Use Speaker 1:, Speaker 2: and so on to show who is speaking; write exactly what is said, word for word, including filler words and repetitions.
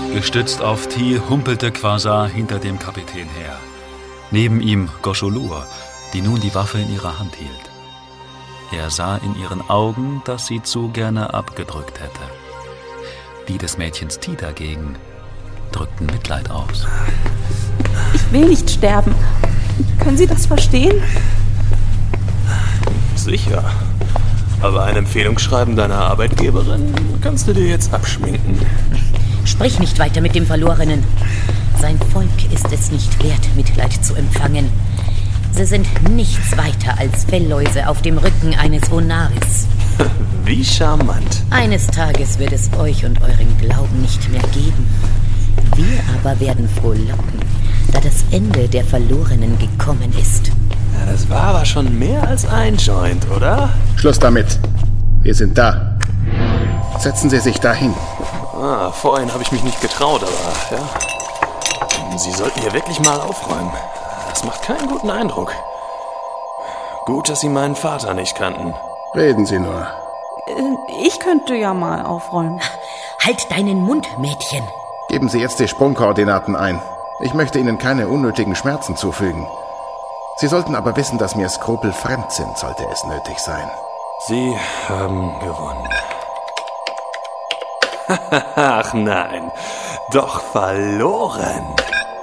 Speaker 1: Gestützt auf Thi humpelte Quasar hinter dem Kapitän her. Neben ihm Gauchelor, die nun die Waffe in ihrer Hand hielt. Er sah in ihren Augen, dass sie zu gerne abgedrückt hätte. Die des Mädchens Thi dagegen drückten Mitleid aus.
Speaker 2: Ich will nicht sterben. Können Sie das verstehen?
Speaker 3: Sicher. Aber ein Empfehlungsschreiben deiner Arbeitgeberin kannst du dir jetzt abschminken.
Speaker 4: Sprich nicht weiter mit dem Verlorenen. Sein Volk ist es nicht wert, Mitleid zu empfangen. Sie sind nichts weiter als Fellläuse auf dem Rücken eines Vonaris.
Speaker 3: Wie charmant.
Speaker 4: Eines Tages wird es euch und euren Glauben nicht mehr geben. Wir aber werden frohlocken, da das Ende der Verlorenen gekommen ist.
Speaker 3: Ja, das war aber schon mehr als ein Joint, oder?
Speaker 5: Schluss damit. Wir sind da. Setzen Sie sich dahin.
Speaker 3: Ah, vorhin habe ich mich nicht getraut, aber ja. Sie sollten hier wirklich mal aufräumen. Das macht keinen guten Eindruck. Gut, dass Sie meinen Vater nicht kannten.
Speaker 5: Reden Sie nur.
Speaker 2: Ich könnte ja mal aufräumen.
Speaker 4: Halt deinen Mund, Mädchen.
Speaker 5: Geben Sie jetzt die Sprungkoordinaten ein. Ich möchte Ihnen keine unnötigen Schmerzen zufügen. Sie sollten aber wissen, dass mir Skrupel fremd sind, sollte es nötig sein.
Speaker 3: Sie haben gewonnen. Ach nein, doch verloren.